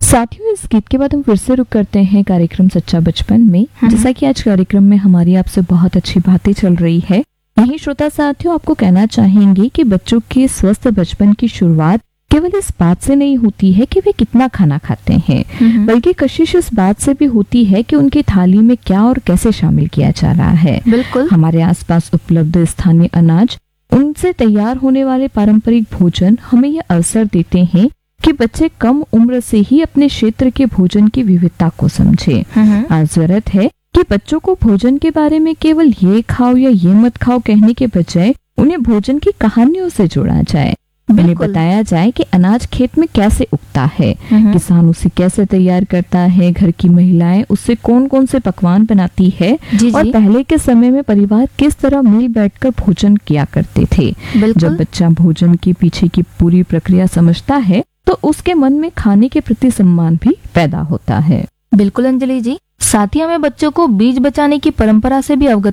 साथियों, इस गीत के बाद हम फिर से रुक करते हैं कार्यक्रम सच्चा बचपन में। जैसा कि आज कार्यक्रम में हमारी आपसे बहुत अच्छी बातें चल रही है, यही श्रोता साथियों आपको कहना चाहेंगे कि बच्चों के स्वस्थ बचपन की शुरुआत केवल इस बात से नहीं होती है कि वे कितना खाना खाते हैं, बल्कि कशिश इस बात से भी होती है कि उनकी थाली में क्या और कैसे शामिल किया जा रहा है। बिल्कुल। हमारे आसपास उपलब्ध स्थानीय अनाज, उनसे तैयार होने वाले पारंपरिक भोजन हमें यह अवसर देते हैं कि बच्चे कम उम्र से ही अपने क्षेत्र के भोजन की विविधता को समझे। आज जरूरत है कि बच्चों को भोजन के बारे में केवल ये खाओ या ये मत खाओ कहने के बजाय उन्हें भोजन की कहानियों से जोड़ा जाए। उन्हें बताया जाए कि अनाज खेत में कैसे उगता है, किसान उसे कैसे तैयार करता है, घर की महिलाएं उससे कौन कौन से पकवान बनाती है और पहले के समय में परिवार किस तरह मिल बैठकर भोजन किया करते थे। जब बच्चा भोजन के पीछे की पूरी प्रक्रिया समझता है तो उसके मन में खाने के प्रति सम्मान भी पैदा होता है। बिल्कुल अंजलि जी, साथ ही हमें बच्चों को बीज बचाने की परंपरा से भी अवगत